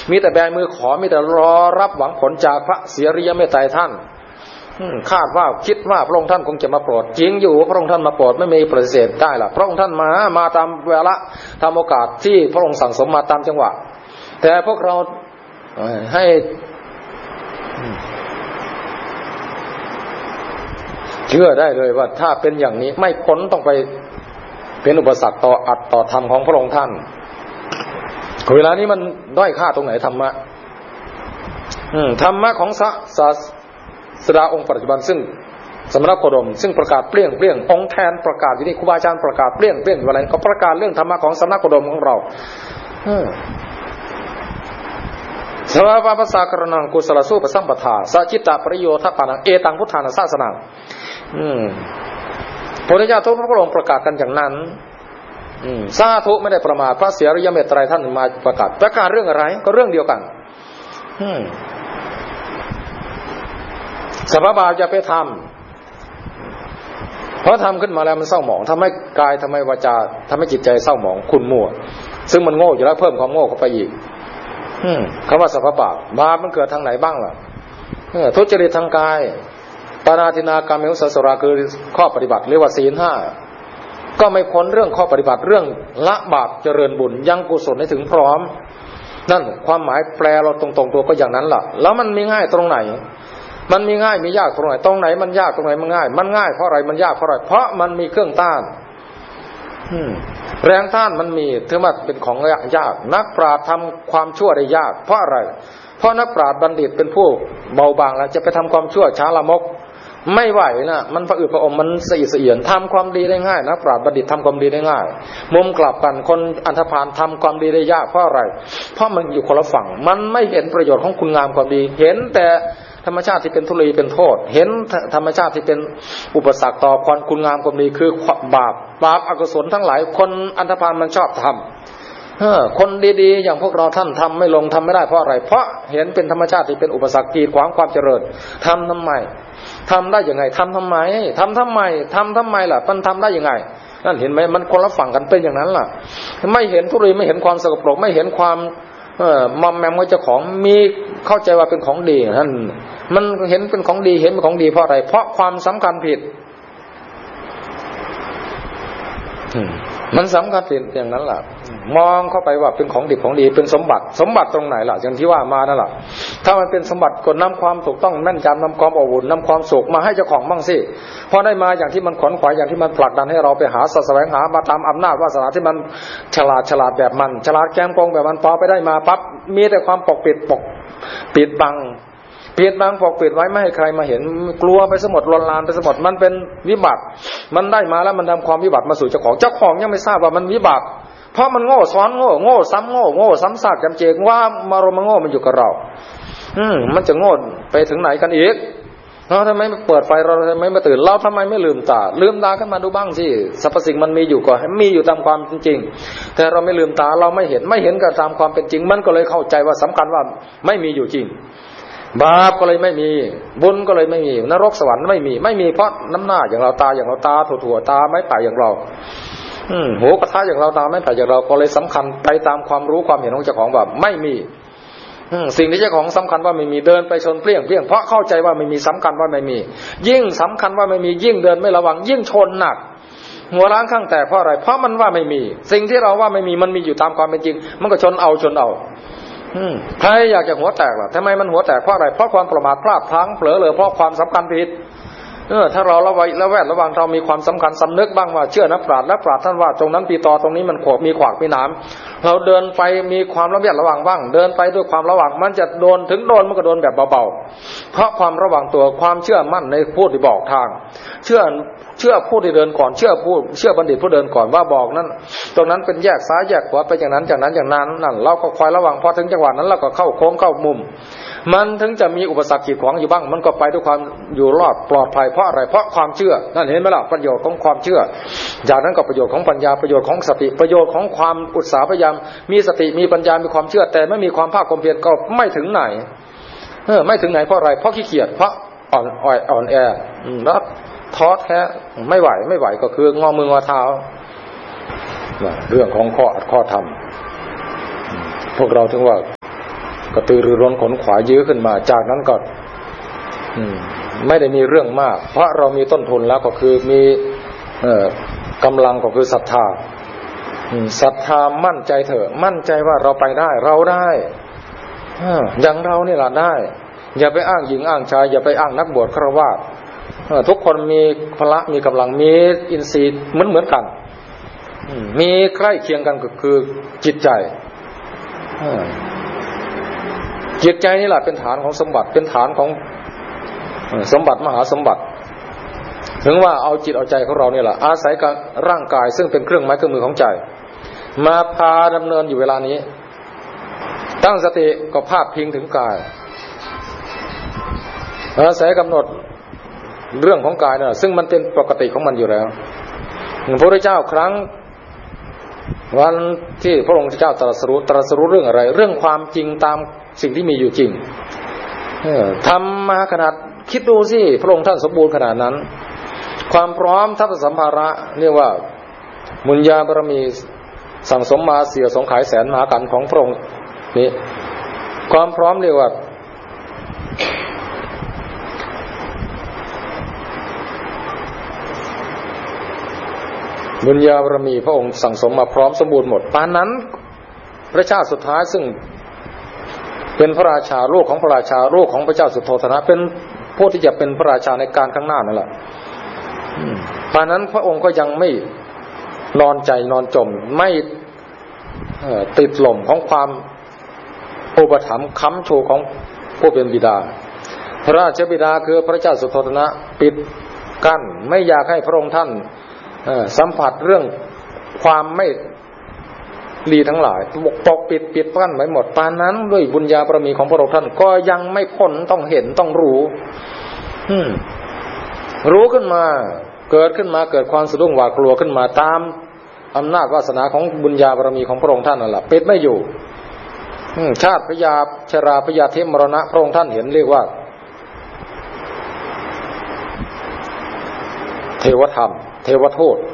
มีแต่แบมือขอมีแต่รอรับหวังผลจากพระเสียริยเมตไตรท่านคาดว่าคิดว่าพระองค์ท่านคงจะมาโปรดจริงอยู่พระองค์ท่านมาโปรดไม่มีปฏิเสธได้ล่ะพระองค์ท่านมาตามเวลาตามโอกาสที่พระองค์สั่งสมมาตามจังหวะแต่พวกเราให้เชื่อได้เลยว่าถ้าเป็นอย่างนี้ไม่พ้นต้องไปเป็นอุปสรรคต่ออัตต่อธรรมของพระองค์ท่านเวลานี้มันด้อยค่าตรงไหนธรรมะธรรมะของศาสดาองค์ปัจจุบันซึ่งสมณโคดมซึ่งประกาศเปรี้ยงองค์แทนประกาศอยู่นี่ครูบาอาจารย์ประกาศเปรี้ยงอยู่อะไรก็ประกาศเรื่องธรรมะของสมณโคดมของเราสวาภาษากรณังกุศลสู้ปสัมปทาสัจจิตะปริโยทปานังเอตังพุทธานาศาสนังพระพุทธเจ้าทุกพระองค์ประกาศกันอย่างนั้นสาธุไม่ได้ประมาทพระเสียริยเมตไตรท่านมาประกาศเรื่องอะไรก็เรื่องเดียวกันสัพพะบาปอย่าไปทำเพราะทำขึ้นมาแล้วมันเศร้าหมองทำให้กายทำให้วาจาทำให้จิตใจเศร้าหมองขุ่นมัวซึ่งมันโง่อยู่แล้วเพิ่มความโง่เข้าไปอีกคำว่าสัพพะบาปมันเกิดทางไหนบ้างล่ะทุจริตทางกายปาณาตินากามเมสุสราคือข้อปฏิบัติเรียกว่าศีล 5ก็ไม่พ้นเรื่องข้อปฏิบัติเรื่องละบาปเจริญบุญยังกุศลให้ถึงพร้อมนั่นความหมายแปลเราตรงๆตัวก็อย่างนั้นล่ะแล้วมันมีง่ายตรงไหนมันมีง่ายมียากตรงไหนตรงไหนมันยากตรงไหนมันง่ายมันง่ายเพราะอะไรมันยากเพราะอะไรเพราะมันมีเครื่องต้านแรงต้านมันมีถือว่าเป็นของยากนักปราชญ์ทำความชั่วได้ยากเพราะอะไรเพราะนักปราชญ์บัณฑิตเป็นผู้เบาบางแล้วจะไปทำความชั่วช้าละมกไม่ไหวนะมันผะอืดผะอมมันเสียดทำความดีได้ง่ายนักปราชญ์บัณฑิตทำความดีได้ง่ายมุมกลับกันคนอันธพาลทำความดีได้ยากเพราะอะไรเพราะมันอยู่คนละฝั่งมันไม่เห็นประโยชน์ของคุณงามความดีเห็นแต่ธรรมชาติที่เป็นทุลีเป็นโทษเห็นธรรมชาติที่เป็นอุปสรรคต่อความคุณงามความดีคือบาปอกุศลทั้งหลายคนอันธพาลมันชอบทำคนดีๆอย่างพวกเราท่านทำไม่ลงทำไม่ได้เพราะอะไรเพราะเห็นเป็นธรรมชาติที่เป็นอุปสรรคกีดขวางความเจริญทำไมทำได้ยังไงทำทำไมล่ะมันทำได้ยังไงนั่นเห็นไหมมันคนละฝั่งกันเป็นอย่างนั้นล่ะไม่เห็นทุลีไม่เห็นความสกปรกไม่เห็นความมอมแมมว่าเจ้าของมีเข้าใจว่าเป็นของดีนั่นมันเห็นเป็นของดีเห็นเป็นของดีเพราะอะไรเพราะความสำคัญผิดมันสำคัญผิดอย่างนั้นล่ะมองเข้าไปว่าเป็นของดีของดีเป็นสมบัติตรงไหนล่ะอย่างที่ว่ามานั่นแหละถ้ามันเป็นสมบัติก็นำความถูกต้องแม่นยำนำความอบอุ่นนำความสุขมาให้เจ้าของบ้างสิพอได้มาอย่างที่มันขวนขวายอย่างที่มันผลักดันให้เราไปหาแสวงหามาตามอำนาจวาสนาที่มันฉลาดแบบมันฉลาดแกมโกงแบบมันพอไปได้มาปั๊บมีแต่ความปกปิดบังปกปิดไว้ไม่ให้ใครมาเห็นกลัวไปสมดลวนลานไปสมดมันเป็นวิบัติมันได้มาแล้วมันนำความวิบัติมาสู่เจ้าของยังไม่ทราบว่ามันวิบัติเพราะมันโง่ซ้อนโง่ซ้ำโง่ซ้ำซากจำเจงว่ามารมโง่มันอยู่กับเรามันจะโง่ไปถึงไหนกันอีกเราทำไมไม่เปิดไฟเราทำไมไม่ตื่นเราทำไมไม่ลืมตาขึ้นมาดูบ้างสิสรรพสิ่งมันมีอยู่ก็ให้มีอยู่ตามความจริงแต่เราไม่ลืมตาเราไม่เห็นก็ตามความเป็นจริงมันก็เลยเข้าใจว่าสำคัญว่าไม่มีอยู่จริงบาปก็เลยไม่มีบุญก็เลยไม่มีนรกสวรรค์ไม่มีเพราะน้ำหน้าอย่างเราตาอย่างเราตาถั่วตาไม้ป่าอย่างเราหูกระทะอย่างเราตาไม้ป่าอย่างเราก็เลยสำคัญไปตามความรู้ความเห็นของเจ้าของว่าไม่มีสิ่งที่เจ้าของสำคัญว่าไม่มีเดินไปชนเปรี้ยงเพราะเข้าใจว่าไม่มีสำคัญว่าไม่มียิ่งสำคัญว่าไม่มียิ่งเดินไม่ระวังยิ่งชนหนักหัวล้างข้างแตกเพราะอะไรเพราะมันว่าไม่มีสิ่งที่เราว่าไม่มีมันมีอยู่ตามความเป็นจริงมันก็ชนเอาใครอยากจะหัวแตกล่ะทำไมมันหัวแตกเพราะอะไรเพราะความประมาทพลาดพลั้งเผลอเลยเพราะความสำคัญผิดถ้าเราระแวดระวังเรามีความสำคัญสำนึกบ้างว่าเชื่อนักปราชญ์ท่านว่าตรงนั้นปีตอตรงนี้มันมีขวากมีหนามเราเดินไปมีความระแวดระวังบ้างเดินไปด้วยความระวังมันจะโดนมันก็โดนแบบเบาๆเพราะความระวังตัวความเชื่อมั่นในผู้ที่บอกทางเชื่อผู้ที่เดินก่อนเชื่อบัณฑิตผู้เดินก่อนว่าบอกนั้นตรงนั้นเป็นแยกซ้ายแยกขวาไปอย่างนั้นนั่นเราก็คอยระวังพอถึงจังหวะนั้นเราก็เข้าโค้งเข้ามุมมันถึงจะมีอุปสรรคกีดขวางอยู่บ้างมันก็ไปด้วยความอยู่รอดปลอดภัยเพราะอะไรเพราะความเชื่อนั่นเห็นไหมล่ะประโยชน์ของความเชื่อจากนั้นก็ประโยชน์ของปัญญาประโยชน์ของสติประโยชน์ของความอุตสาหพยายามมีสติมีปัญญามีความเชื่อแต่ไม่มีความภาคความเพียรก็ไม่ถึงไหนไม่ถึงไหนเพราะอะไรเพราะขี้เกียจเพราะอ่อนแอแล้วท้อแท้ไม่ไหวก็คืองอมืองอเท้าเรื่องของข้อธรรมพวกเราถึงว่าก็ตือรือร้นขนขวายื้อขึ้นมาจากนั้นก็ไม่ได้มีเรื่องมากเพราะเรามีต้นทุนแล้วก็คือมีกำลังก็คือศรัทธามั่นใจเถอะมั่นใจว่าเราไปได้เราได้อย่างเราเนี่ยล่ะได้อย่าไปอ้างหญิงอ้างชายอย่าไปอ้างนักบวชฆราวาสทุกคนมีพละมีกำลังมีอินทรีย์เหมือนกันมีใกล้เคียงกันก็คือจิตใจจิตใจนี่แหละเป็นฐานของสมบัติเป็นฐานของสมบัติมหาสมบัติถึงว่าเอาจิตเอาใจของเราเนี่ยแหละอาศัยกับร่างกายซึ่งเป็นเครื่องไม้เครื่องมือของใจมาพาดำเนินอยู่เวลานี้ตั้งสติก็ภาพพิงถึงกายอาศัยกำหนดเรื่องของกายนะซึ่งมันเป็นปกติของมันอยู่แล้วพระพุทธเจ้าครั้งวันที่พระองค์เจ้าตรัสรู้เรื่องอะไรเรื่องความจริงตามสิ่งที่มีอยู่จริงทำมาขนาดคิดดูสิพระองค์ท่านสมบูรณ์ขนาดนั้นความพร้อมทัพสัมภาระเรียกว่าบุญญาบารมีสั่งสมมาเสียสงขายแสนมหากันของพระองค์นี้ความพร้อมเรียกว่าบุญญาบารมีพระองค์สั่งสมมาพร้อมสมบูรณ์หมดปานนั้นพระชาติสุดท้ายซึ่งเป็นพระราชาลูกของพระราชาลูกของพระเจ้าสุโธทนะเป็นผู้ที่จะเป็นพระราชาในการข้างหน้านั่นแหละปานนั้นพระองค์ก็ยังไม่นอนใจนอนจมไม่ติดหล่มของความอุปถัมภ์ค้ำชูของผู้เป็นบิดาพระราชบิดาคือพระเจ้าสุโธทนะปิดกั้นไม่อยากให้พระองค์ท่านสัมผัสเรื่องความไม่ดีทั้งหลายปกปิดกั้นไว้หมดปานนั้นด้วยบุญญาบารมีของพระองค์ท่านก็ยังไม่พ้นต้องเห็นต้องรู้ขึ้นมาเกิดขึ้นมาเกิดความสะดุ้งหวาดกลัวขึ้นมาตามอำนาจวาสนาของบุญญาบารมีของพระองค์ท่านนั่นแหละปิดไม่อยู่ชาติพยาชราพยาธิมรณะพระองค์ท่านเห็นเรียกว่าเทวธรรมเทวโทษ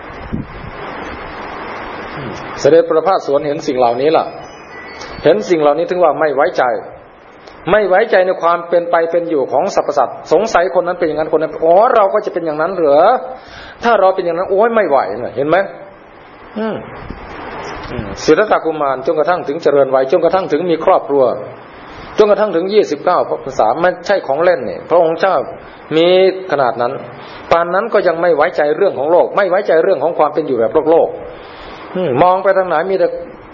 เสด็จประพาสสวนเห็นสิ่งเหล่านี้ล่ะเห็นสิ่งเหล่านี้ถึงว่าไม่ไว้ใจในความเป็นไปเป็นอยู่ของสรรพสัตว์สงสัยคนนั้นเป็นอย่างนั้นคนนั้นเราก็จะเป็นอย่างนั้นเหรอถ้าเราเป็นอย่างนั้นโอ้ยไม่ไหวเห็นไหมสิทธัตถกุมารจนกระทั่งถึงเจริญวัยจนกระทั่งถึงมีครอบครัวจนกระทั่งถึง29พรรษาไม่ใช่ของเล่นนี่พระองค์เจ้ามีขนาดนั้นปานนั้นก็ยังไม่ไว้ใจเรื่องของโลกไม่ไว้ใจเรื่องของความเป็นอยู่แบบโลกมองไปทางไหนมีแต่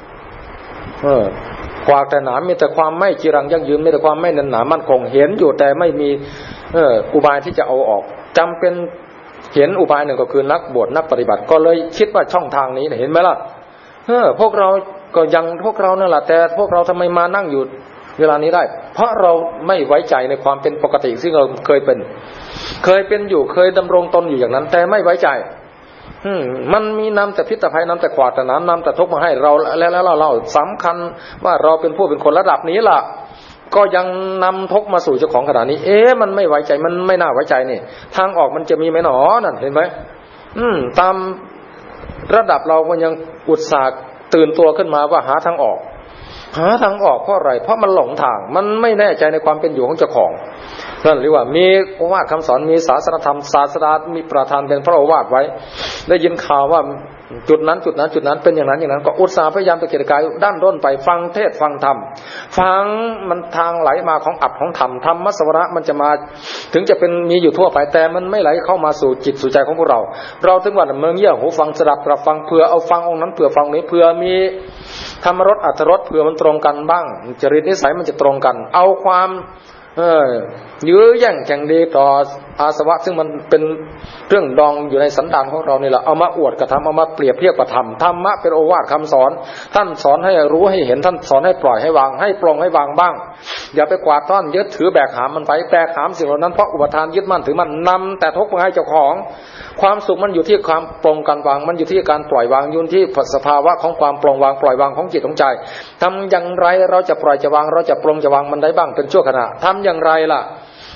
กวากแต่หนามมีแต่ความไม่จีรังยั่งยืนมีแต่ความไม่แน่นหนามั่นคงเห็นอยู่แต่ไม่มีอุบายที่จะเอาออกจำเป็นเห็นอุบายหนึ่งก็คือนักบวชนักปฏิบัติก็เลยคิดว่าช่องทางนี้เห็นไหมล่ะพวกเราก็ยังพวกเรานั่นแหละแต่พวกเราทำไมมานั่งอยู่เวลานี้ได้เพราะเราไม่ไว้ใจในความเป็นปกติซึ่งเราเคยเป็นอยู่เคยดำรงตนอยู่อย่างนั้นแต่ไม่ไว้ใจมันมีนำแต่พิษภัยนำแต่ขวาดแต่น้ำนำแต่ทุกข์มาให้เราแล้วเราสำคัญว่าเราเป็นผู้เป็นคนระดับนี้ล่ะก็ยังนำทุกข์มาสู่เจ้าของขนาดนี้มันไม่ไว้ใจมันไม่น่าไว้ใจนี่ทางออกมันจะมีไหมหนอนั่นเห็นไหมตามระดับเรามันยังอุตส่าห์ตื่นตัวขึ้นมาว่าหาทางออกเพราะอะไรเพราะมันหลงทางมันไม่แน่ใจในความเป็นอยู่ของเจ้าของนั่นเรียกว่ามีโอวาทคำสอนมีศาสนธรรมศาสดามีประธานเป็นพระโอวาทไว้ได้ยินข่าวว่าจุดนั้นเป็นอย่างนั้นก็อุตส่าห์พยายามตะเกียกตะกายด้านด้นไปฟังเทศฟังธรรมฟังมันทางไหลมาของอัดของธรรมธรรมสวระมันจะมาถึงจะเป็นมีอยู่ทั่วไปแต่มันไม่ไหลเข้ามาสู่จิตสู่ใจของพวกเราถึงว่าเมืองเยี่ยหูฟังสดับรับฟังเพื่อเอาฟังองค์นั้นเพื่อฟังนี้เพื่อมีธรรมรสอรรถรสเพื่อมันตรงกันบ้างจริตนิสัยมันจะตรงกันเอาความยื้อแย่งแข่งดีต่ออาสวะซึ่งมันเป็นเรื่องดองอยู่ในสันดานของเรานี่แหละเอามาอวดกระทำเอามาเปรียบเทียบกระทำธรรมะเป็นโอวาทคำสอนท่านสอนให้รู้ให้เห็นท่านสอนให้ปล่อยให้วางให้ปลงให้วางบ้างอย่าไปกวาดต้อนยึดถือแบกหามมันไปแบกหามสิ่งเหล่านั้นเพราะอุปทานยึดมั่นถือมันนำแต่ทุกข์มาให้เจ้าของความสุขมันอยู่ที่ความปลงการวางมันอยู่ที่การปล่อยวางอยู่ที่สภาวะของความปลงวางปล่อยวางของจิตของใจทำอย่างไรเราจะปล่อยจะวางเราจะปลงจะวางมันได้บ้างเป็นชั่วขณะทำอย่างไรล่ะ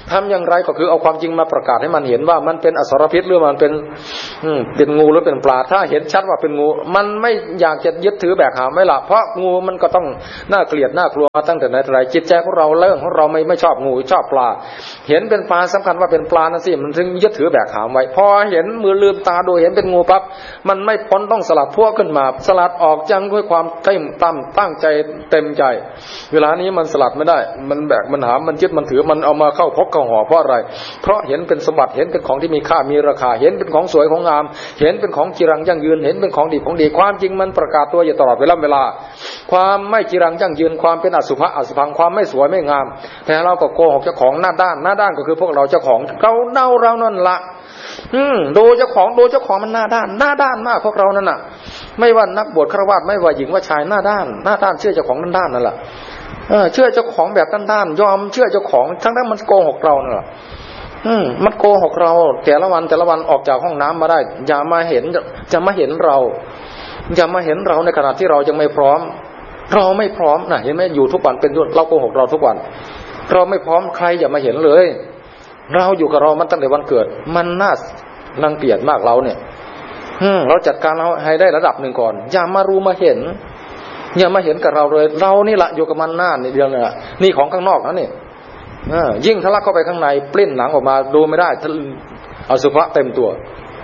ทำอย่างไรก็คือเอาความจริงมาประกาศให้มันเห็นว่ามันเป็นอสรพิษหรือมันเป็นงูหรือเป็นปลาถ้าเห็นชัดว่าเป็นงูมันไม่อยากจะยึดถือแบกหามไม่ละเพราะงูมันก็ต้องน่าเกลียดน่ากลัวมาตั้งแต่ไหนแต่ไรจิตใจของเราเรื่องของเราไม่ชอบงูชอบปลาเห็นเป็นปลาสำคัญว่าเป็นปลานั่นสิมันถึงยึดถือแบกหามไว้พอเห็นมือลืมตาดูเห็นเป็นงูปั๊บมันไม่พ้นต้องสลัดพวกขึ้นมาสลัดออกจังด้วยความเต็มตั้งใจเต็มใจเวลานี้มันสลัดไม่ได้มันแบกมันหามมันยึดมันถือมันเอามาเข้าพกเข้าห่อเพราะอะไรเพราะเห็นเป็นสมบัติเห็นเป็นของที่มีค่ามีราคาเห็นเป็นของสวยของงามเห็นเป็นของจีรังยั่งยืนเห็นเป็นของดีของดีความจริงมันประกาศตัวอยู่ตลอดเวลาความไม่จีรังยั่งยืนความเป็นอสุภะอสุภังความไม่สวยไม่งามแต่เราก็โกหกเจ้าของหน้าด้านก็คือพวกเราเจ้าของเรานั่นละดูเจ้าของมันหน้าด้านมากพวกเรานั่นน่ะไม่ว่านักบวชฆราวาสไม่ว่าหญิงว่าชายหน้าด้านเชื่อเจ้าของด้านนั่นแหละเชื่อเจ้าของแบบด้านยอมเชื่อเจ้าของทั้งนั้นมันโกหกเรานั่นแหละมันโกหกเราแต่ละวันออกจากห้องน้ำมาได้อย่ามาเห็นเราอย่ามาเห็นเราในขณะที่เรายังไม่พร้อมเราไม่พร้อมนะเห็นไหมอยู่ทุกวันเป็นเราโกหกเราทุกวันเราไม่พร้อมใครอย่ามาเห็นเลยเราอยู่กับเรามันตั้งแต่วันเกิดมันน่ารังเกียจมากเราเนี่ยเราจัดการเราให้ได้ระดับหนึ่งก่อนอย่ามารู้มาเห็นอย่ามาเห็นกับเราเลยเรานี่แหละอยู่กับมันหน้านี่เดียวเนี่ยนี่ของข้างนอกนะนี่ยิ่งทะลักเข้าไปข้างในปลิ้นหนังออกมาดูไม่ได้อสุภะเต็มตัว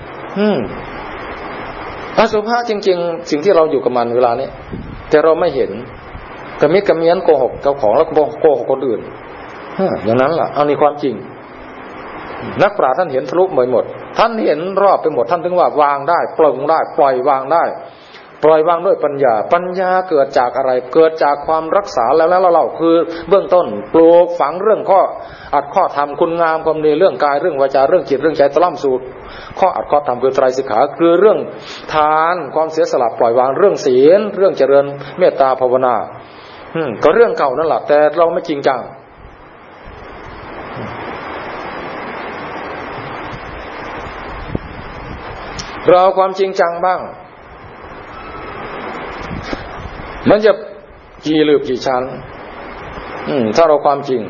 อสุภะจริงๆสิ่งที่เราอยู่กับมันเวลานี้แต่เราไม่เห็นกระมิดกระเมียนโกหกเจ้าของแล้วก็โกหกคนอื่นอย่างนั้นล่ะเอานี่ความจริงนักปราชญ์ท่านเห็นทะลุหมดท่านเห็นรอบไปหมดท่านถึงว่าวางได้ปล่อยได้ปล่อยวางได้ปล่อยวางด้วยปัญญาเกิดจากอะไรเกิดจากความรักษาแล้วเราคือเบื้องต้นปลูกฝังเรื่องข้ออัดข้อธรรมคุณงามความดีเรื่องกายเรื่องวาจาเรื่องจิตเรื่องใจตะล่ำสูตรข้ออัดข้อธรรมคือไตรสิกขาคือเรื่องทานความเสียสละปล่อยวางเรื่องศีลเรื่องเจริญเมตตาภาวนาก็เรื่องเก่านั่นแหละแต่เราไม่จริงจังเราความจริงจังบ้างมันจะกี่หลืบกี่ชั้นถ้าเราความจริง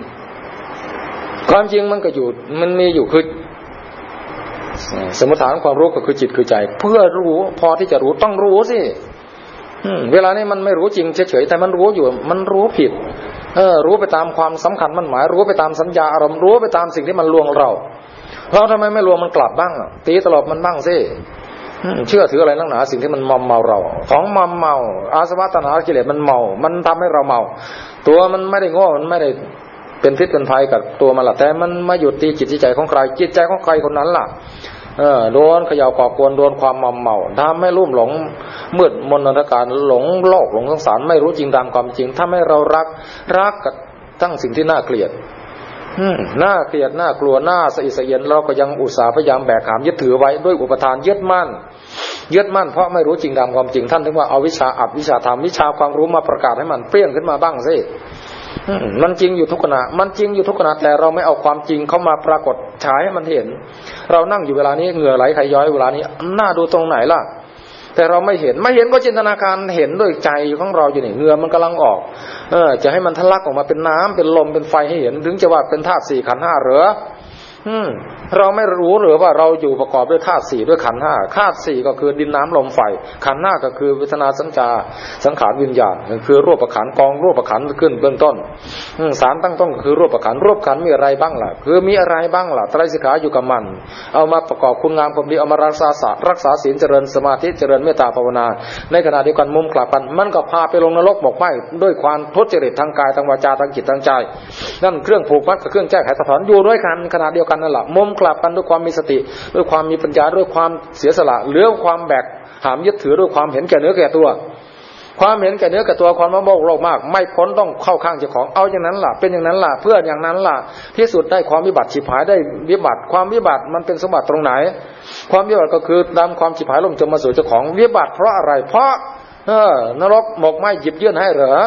มันก็อยู่มันมีอยู่คือสมมติฐานความรู้ก็คือจิตคือใจเพื่อรู้พอที่จะรู้ต้องรู้สิเวลานี้มันไม่รู้จริงเฉยๆแต่มันรู้อยู่มันรู้ผิดรู้ไปตามความสำคัญมั่นหมายรู้ไปตามสัญญาอารมณ์รู้ไปตามสิ่งที่มันลวงเราทำไมไม่ลวงมันกลับบ้างตีตลบมันบ้างสิเชื่อถืออะไรนักหนาสิ่งที่มันมอมเมาเราของมอมเมาอาสวะตัณหากิเลสมันเมามันทำให้เราเมาตัวมันไม่ได้โง่มันไม่ได้เป็นพิษเป็นภัยกับตัวมันล่ะแต่มันมาหยุดตีจิตใจของใครจิตใจของใครคนนั้นล่ะโดนเขย่าก่อกวนโดนความมอมเมาทำให้ลุ่มหลงมืดมนอนการหลงโลกหลงสงสารไม่รู้จริงตามความจริงทำให้เรารักกับทั้งสิ่งที่น่าเกลียดน่าเกลียดน่ากลัวน่าสะอิดสะเอียนเราก็ยังอุตส่าห์พยายามแบกหามยึดถือไว้ด้วยอุปทานยึดมั่นเพราะไม่รู้จริงตามความจริงท่านถึงว่าเอาวิชาอัดวิชาธรรมวิชาความรู้มาประกาศให้มันเปรี้ยงขึ้นมาบ้างสิมันจริงอยู่ทุกขณะแต่เราไม่เอาความจริงเข้ามาปรากฏฉายให้มันเห็นเรานั่งอยู่เวลานี้เหงื่อไหลไขย้อยเวลานี้น่าดูตรงไหนล่ะแต่เราไม่เห็นก็จินตนาการเห็นด้วยใจของเราอยู่นี่เหงื่อมันกำลังออกจะให้มันทะลักออกมาเป็นน้ำเป็นลมเป็นไฟให้เห็นถึงจะว่าเป็นธาตุ4ขันธ์5เหรอเราไม่รู้หรือว่าเราอยู่ประกอบด้วยธาตุ4ด้วยขันธ์5ธาตุ4ก็คือดินน้ำลมไฟขันธ์5ก็คือเวทนาสัญญาสังขารวิญญาณคือรูปขันธ์กองรูปขันธ์ขึ้นเบื้องต้นสารตั้งต้นก็คือรูปขันธ์มีอะไรบ้างล่ะคือมีอะไรบ้างล่ะไตรสิกขาอยู่กับมันเอามาประกอบคุณงามความดีเอามารักษาศีลเจริญสมาธิเจริญเมตตาภาวนาในขณะเดียวกันมุมกลับกันมันก็พาไปลงนรกหมกไหม้ด้วยความทุจริตทางกายทางวาจาทางจิตทางใจนั่นเครื่องผูกมัดกับเครื่องแก้ไขถอนอยู่ด้วยกันขณะเดียวกันนั่นแหละมุมกลับกันด้วยความมีสติด้วยความมีปัญญาด้วยความเสียสละเหลือความแบกหามยึดถือด้วยความเห็นแก่เนื้อแก่ตัวความเห็นแก่เนื้อแก่ตัวความโมโหโลภมากไม่พ้นต้องเข้าข้างเจ้าของเอาอย่างนั้นล่ะเป็นอย่างนั้นล่ะเพื่ออย่างนั้นล่ะที่สุดได้ความวิบัติฉิบหายได้วิบัติความวิบัติมันเป็นสมบัติตรงไหนความวิบัติก็คือตามความฉิบหายล่มจมมาสู่เจ้าของวิบัติเพราะอะไรเพราะนรกหมกไหม้หยิบยื่นให้เหรอ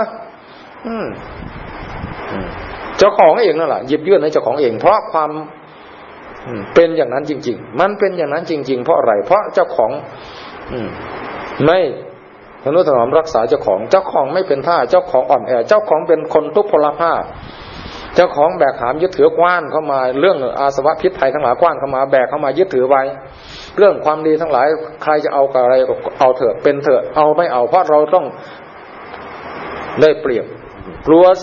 เจ้าของเองนั่นแหละหยิบยื่นให้เจ้าของเองเพราะความเป็นอย่างนั้นจริงๆมันเป็นอย่างนั้นจริงๆเพราะอะไรเพราะเจ้าของไม่ทนุถนอมรักษาเจ้าของไม่เป็นท่าเจ้าของอ่อนแอเจ้าของเป็นคนทุกพลภาพเจ้าของแบกหามยึดถือกว้านเข้ามาเรื่องอาสวะพิษภัยทั้งหลายกว้านเข้ามาแบกเข้ามายึดถือไว้เรื่องความดีทั้งหลายใครจะเอากับอะไรเอาเถอะเป็นเถอะเอาไม่เอาเพราะเราต้องได้เปรียบกลัว